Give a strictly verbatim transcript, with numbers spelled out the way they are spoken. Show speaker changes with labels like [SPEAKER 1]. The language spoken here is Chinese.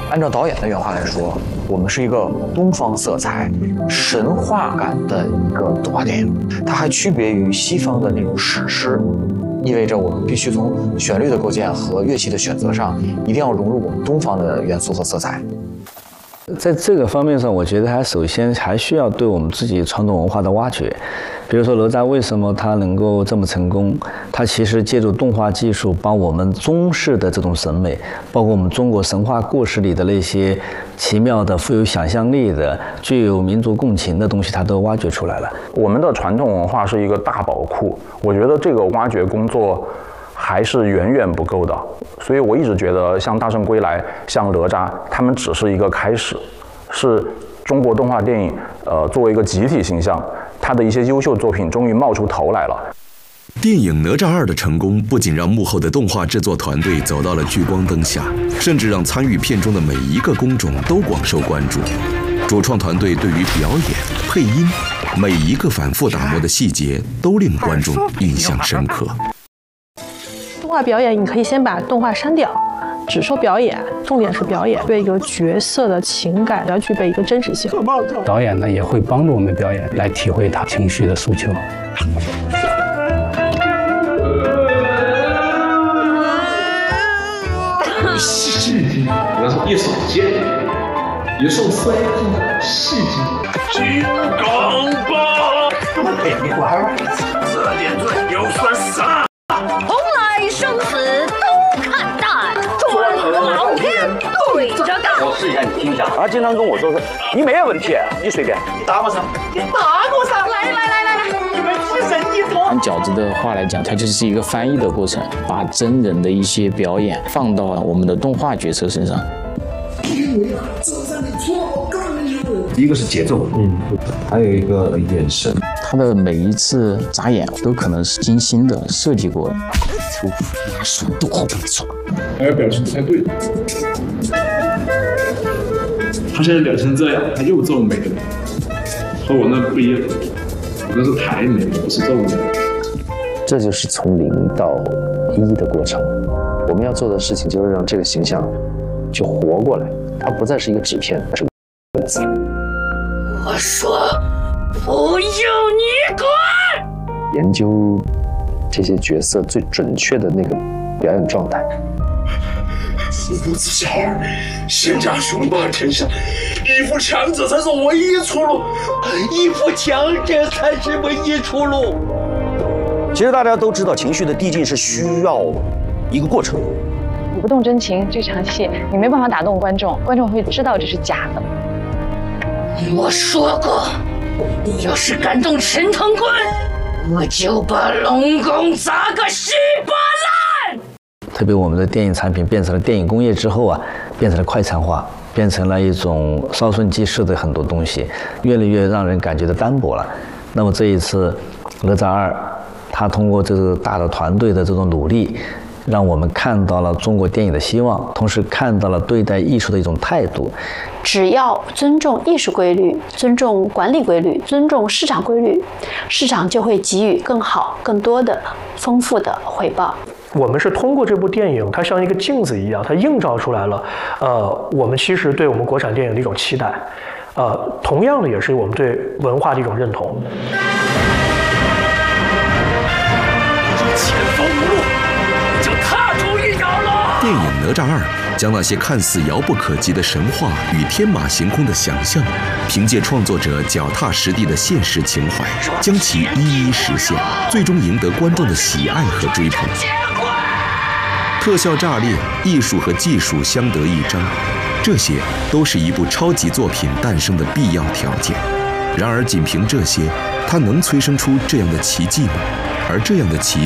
[SPEAKER 1] 按照导演的原话来说，我们是一个东方色彩、神话感的一个动画电影，它还区别于西方的那种史诗，意味着我们必须从旋律的构建和乐器的选择上，一定要融入我们东方的元素和色彩。
[SPEAKER 2] 在这个方面上，我觉得它首先还需要对我们自己传统文化的挖掘。比如说哪吒为什么它能够这么成功？它其实借助动画技术，把我们中式的这种审美，包括我们中国神话故事里的那些奇妙的、富有想象力的、具有民族共情的东西，它都挖掘出来了。
[SPEAKER 3] 我们的传统文化是一个大宝库，我觉得这个挖掘工作还是远远不够的。所以我一直觉得，像《大圣归来》、像哪吒，他们只是一个开始，是中国动画电影呃作为一个集体形象，它的一些优秀作品终于冒出头来了。
[SPEAKER 4] 电影《哪吒二》的成功，不仅让幕后的动画制作团队走到了聚光灯下，甚至让参与片中的每一个工种都广受关注。主创团队对于表演、配音，每一个反复打磨的细节，都令观众印象深刻。
[SPEAKER 5] 动画表演，你可以先把动画删掉，只说表演，重点是表演，对一个角色的情感要具备一个真实性。
[SPEAKER 6] 导演呢也会帮助我们表演来体会他情绪的诉求。
[SPEAKER 7] 戏剧，那是一手剑，一手摔子，戏剧。金刚棒，给你玩玩，这点罪又算啥？
[SPEAKER 8] 从来生死都看淡，转和老天对着干。
[SPEAKER 9] 我试一下你听一下，他经常跟我说是，你没有问题，你随便，你打我上，
[SPEAKER 8] 你打我上，来来来来来，你们一人一头。
[SPEAKER 10] 按饺子的话来讲，它就是一个翻译的过程，把真人的一些表演放到我们的动画角色身上。
[SPEAKER 11] 一个是节奏，嗯，还有一个眼神。
[SPEAKER 10] 他的每一次眨眼都可能是精心的设计过的。
[SPEAKER 9] 出马速度没错，
[SPEAKER 7] 还有表情不太对。他现在表成这样，他又皱眉了，和我那不一样，我那是抬眉，不是皱眉。
[SPEAKER 12] 这就是从零到一的过程。我们要做的事情就是让这个形象就活过来，它不再是一个纸片，而是文字。
[SPEAKER 8] 我说不用你管。
[SPEAKER 12] 研究这些角色最准确的那个表演状态。
[SPEAKER 7] 父母之孝，贤家雄霸天下，一副强者才是唯一出路，
[SPEAKER 9] 一副强者才是唯一出路。其实大家都知道，情绪的递进是需要一个过程。
[SPEAKER 13] 你不动真情，这场戏你没办法打动观众，观众会知道这是假的。
[SPEAKER 8] 我说过，你要是敢动陈塘关，我就把龙宫砸个稀巴烂。
[SPEAKER 2] 特别我们的电影产品变成了电影工业之后啊，变成了快餐化，变成了一种稍纵即逝的很多东西，越来越让人感觉到单薄了。那么这一次哪吒二，他通过这个大的团队的这种努力，让我们看到了中国电影的希望，同时看到了对待艺术的一种态度。
[SPEAKER 5] 只要尊重艺术规律，尊重管理规律，尊重市场规律，市场就会给予更好、更多的、丰富的回报。
[SPEAKER 14] 我们是通过这部电影，它像一个镜子一样，它映照出来了，呃，我们其实对我们国产电影的一种期待，呃，同样的也是我们对文化的一种认同。
[SPEAKER 7] 前方无路，就踏出一条路。
[SPEAKER 4] 电影《哪吒二》将那些看似遥不可及的神话与天马行空的想象，凭借创作者脚踏实地的现实情怀，将其一一实现，最终赢得观众的喜爱和追捧。特效炸裂，艺术和技术相得益彰，这些都是一部超级作品诞生的必要条件。然而，仅凭这些，它能催生出这样的奇迹吗？而这样的奇迹